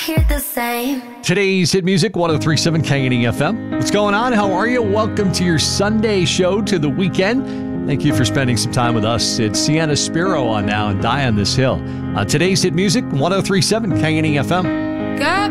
hear the same. Today's hit music, 103.7 K&E FM. What's going on? How are you? Welcome to your Sunday show to the weekend. Thank you for spending some time with us. It's Sienna Spiro on now and Die on This Hill. Today's hit music, 103.7 K&E FM. Girl,